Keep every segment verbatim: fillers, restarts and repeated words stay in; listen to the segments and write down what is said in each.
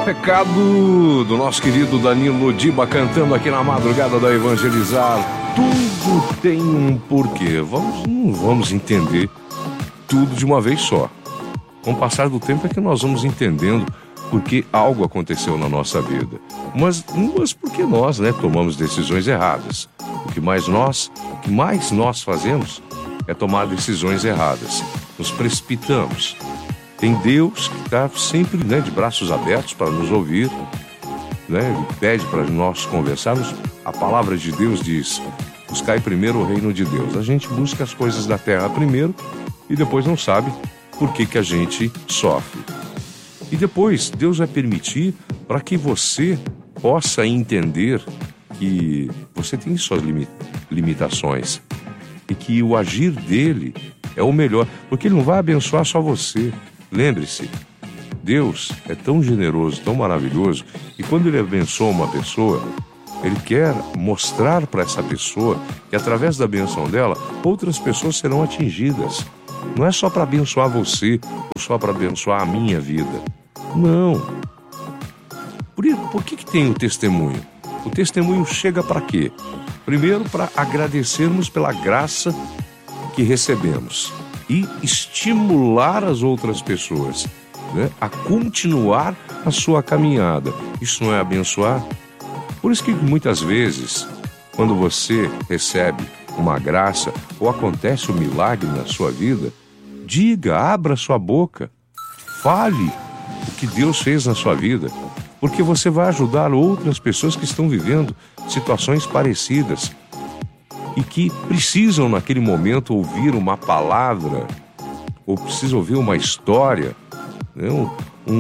Recado do nosso querido Danilo Diba cantando aqui na madrugada da Evangelizar. Tudo tem um porquê. Vamos, não vamos entender tudo de uma vez só. Com o passar do tempo é que nós vamos entendendo porque algo aconteceu na nossa vida. Mas, mas porque nós, né, tomamos decisões erradas. O que mais nós, o que mais nós fazemos é tomar decisões erradas. Nos precipitamos. Tem Deus que está sempre, né, de braços abertos para nos ouvir, né? Ele pede para nós conversarmos. A palavra de Deus diz: buscai primeiro o reino de Deus. A gente busca as coisas da terra primeiro e depois não sabe por que que a gente sofre. E depois Deus vai permitir para que você possa entender que você tem suas limitações e que o agir dele é o melhor, porque ele não vai abençoar só você. Lembre-se, Deus é tão generoso, tão maravilhoso, e quando ele abençoa uma pessoa, ele quer mostrar para essa pessoa que através da benção dela, outras pessoas serão atingidas. Não é só para abençoar você, ou só para abençoar a minha vida. Não. Por, por que que tem o testemunho? O testemunho chega para quê? Primeiro, para agradecermos pela graça que recebemos e estimular as outras pessoas, né, a continuar a sua caminhada. Isso não é abençoar? Por isso que muitas vezes, quando você recebe uma graça ou acontece um milagre na sua vida, diga, abra sua boca, fale o que Deus fez na sua vida, porque você vai ajudar outras pessoas que estão vivendo situações parecidas e que precisam naquele momento ouvir uma palavra ou precisam ouvir uma história, né, um,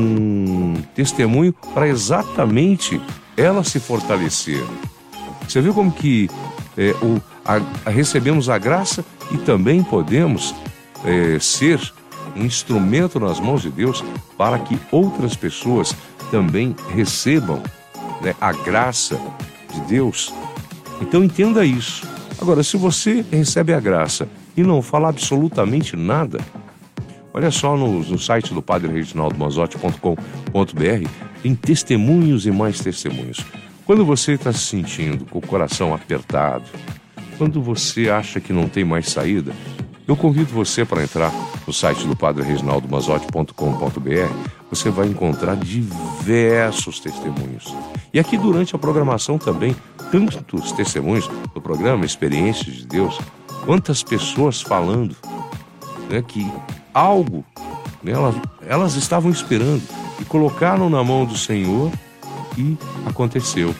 um testemunho para exatamente ela se fortalecer. Você viu como que é, o, a, a, recebemos a graça e também podemos é, ser um instrumento nas mãos de Deus para que outras pessoas também recebam, né, a graça de Deus. Então entenda isso. Agora, se você recebe a graça e não fala absolutamente nada, olha só no, no site do padre reginaldo manzotti ponto com ponto b r, tem testemunhos e mais testemunhos. Quando você está se sentindo com o coração apertado, quando você acha que não tem mais saída, eu convido você para entrar no site do padre reginaldo manzotti ponto com ponto b r. Você vai encontrar diversos testemunhos. E aqui durante a programação também, tantos testemunhos do programa Experiências de Deus, quantas pessoas falando, né, que algo, né, elas, elas estavam esperando e colocaram na mão do Senhor e aconteceu.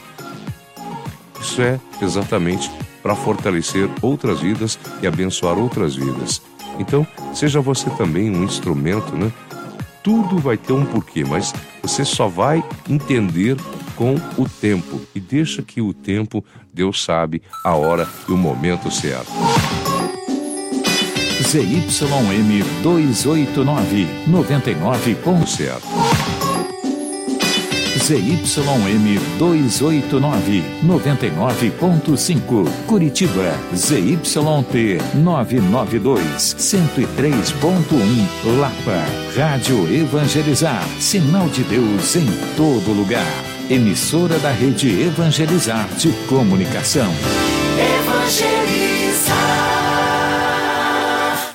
Isso é exatamente para fortalecer outras vidas e abençoar outras vidas. Então, seja você também um instrumento, né? Tudo vai ter um porquê, mas você só vai entender com o tempo. E deixa que o tempo, Deus sabe a hora e o momento certo. Z Y M duzentos e oitenta e nove, noventa e nove ponto certo. Z Y M duzentos e oitenta e nove, noventa e nove ponto cinco, Curitiba. Z Y T novecentos e noventa e dois, cento e três ponto um, Lapa. Rádio Evangelizar, sinal de Deus em todo lugar. Emissora da Rede Evangelizar de Comunicação. Evangelizar.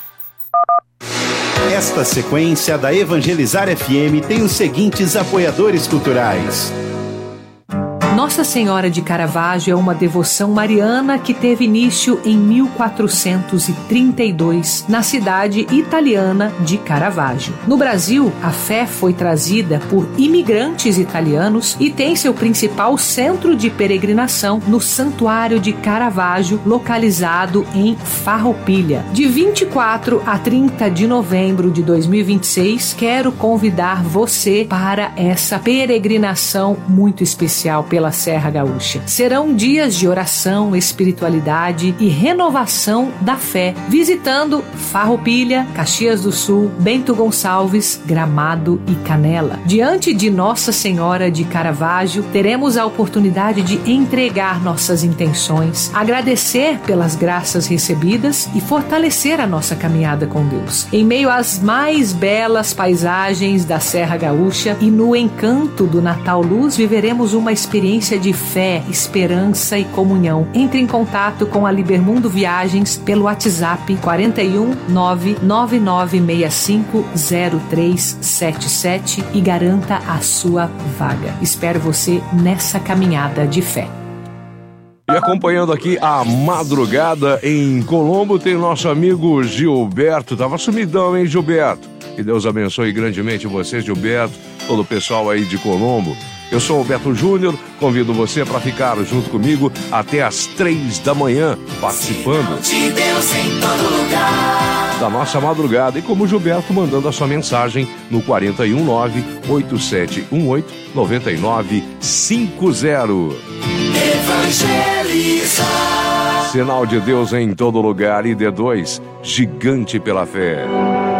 Esta sequência da Evangelizar F M tem os seguintes apoiadores culturais. Nossa Senhora de Caravaggio é uma devoção mariana que teve início em mil quatrocentos e trinta e dois, na cidade italiana de Caravaggio. No Brasil, a fé foi trazida por imigrantes italianos e tem seu principal centro de peregrinação no Santuário de Caravaggio, localizado em Farroupilha. De vinte e quatro a trinta de novembro de dois mil e vinte e seis, quero convidar você para essa peregrinação muito especial pela pela Serra Gaúcha. Serão dias de oração, espiritualidade e renovação da fé, visitando Farroupilha, Caxias do Sul, Bento Gonçalves, Gramado e Canela. Diante de Nossa Senhora de Caravaggio, teremos a oportunidade de entregar nossas intenções, agradecer pelas graças recebidas e fortalecer a nossa caminhada com Deus. Em meio às mais belas paisagens da Serra Gaúcha e no encanto do Natal Luz, viveremos uma experiência de fé, esperança e comunhão. Entre em contato com a Libermundo Viagens pelo WhatsApp quatro um nove nove nove seis cinco zero três sete sete e garanta a sua vaga. Espero você nessa caminhada de fé. E acompanhando aqui a madrugada em Colombo tem nosso amigo Gilberto. Tava sumidão, hein, Gilberto? Que Deus abençoe grandemente você, Gilberto, todo o pessoal aí de Colombo. Eu sou o Beto Júnior, convido você para ficar junto comigo até às três da manhã, participando de Deus em todo lugar da nossa madrugada. E como o Gilberto, mandando a sua mensagem no quatro um nove oito sete um oito nove nove cinco zero. Evangeliza. Sinal de Deus em todo lugar. I D dois, Gigante pela Fé.